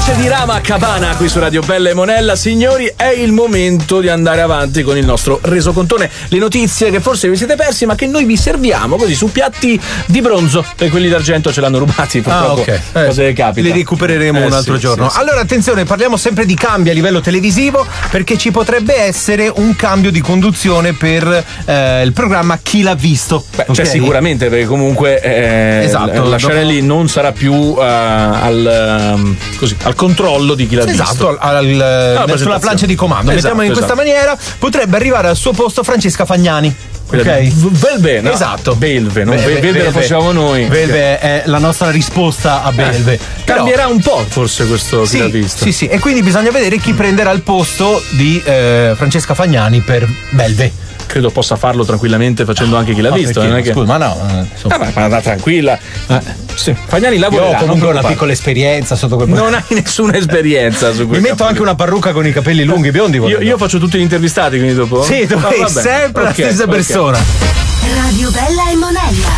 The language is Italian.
voce di Rama Cabana qui su Radio Bella e Monella. Signori, è il momento di andare avanti con il nostro resocontone. Le notizie che forse vi siete persi, ma che noi vi serviamo così su piatti di bronzo. Per quelli d'argento ce l'hanno rubati, purtroppo. Cose che capita. Li recupereremo un altro giorno. Sì. Allora, attenzione, parliamo sempre di cambi a livello televisivo, perché ci potrebbe essere un cambio di conduzione per il programma Chi l'ha visto. Beh, cioè sicuramente, perché comunque la Sciarelli non sarà più al controllo di Chi l'ha visto. Sulla plancia di comando. Mettiamo in questa maniera, potrebbe arrivare al suo posto Francesca Fagnani. Ok, Belve, no? Esatto. Belve, non Belve lo facciamo noi. Belve è la nostra risposta a Belve. Cambierà un po' forse questo Chi l'ha visto. Sì, e quindi bisogna vedere chi prenderà il posto di Francesca Fagnani per Belve. Credo possa farlo tranquillamente facendo anche Chi l'ha visto. Non è che... Scusa, ma no. Ma tranquilla. Sì. Fagnani lavorerà. Io ho comunque una piccola esperienza sotto quel Non hai nessuna esperienza su questo. Mi metto anche una parrucca con i capelli lunghi, biondi. Io faccio tutti gli intervistati, quindi dopo. Sì, tu sei sempre la stessa persona. Radio Bella e Monella.